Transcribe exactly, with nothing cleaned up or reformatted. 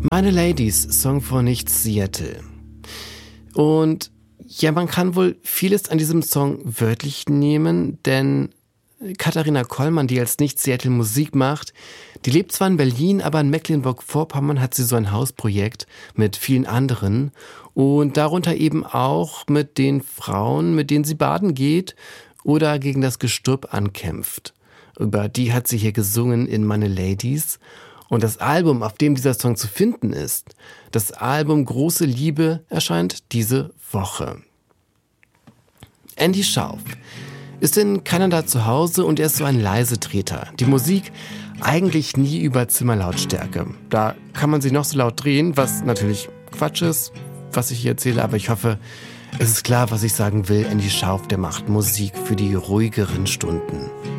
Meine Ladies, Song von Nichts, Seattle. Und ja, man kann wohl vieles an diesem Song wörtlich nehmen, denn Katharina Kollmann, die als Nichts Seattle Musik macht, die lebt zwar in Berlin, aber in Mecklenburg-Vorpommern hat sie so ein Hausprojekt mit vielen anderen und darunter eben auch mit den Frauen, mit denen sie baden geht oder gegen das Gestrüpp ankämpft. Über die hat sie hier gesungen in Meine Ladies. Und das Album, auf dem dieser Song zu finden ist, das Album Große Liebe, erscheint diese Woche. Andy Schauf ist in Kanada zu Hause und er ist so ein Leisetreter. Die Musik eigentlich nie über Zimmerlautstärke. Da kann man sie noch so laut drehen, was natürlich Quatsch ist, was ich hier erzähle, aber ich hoffe, es ist klar, was ich sagen will. Andy Schauf, der macht Musik für die ruhigeren Stunden.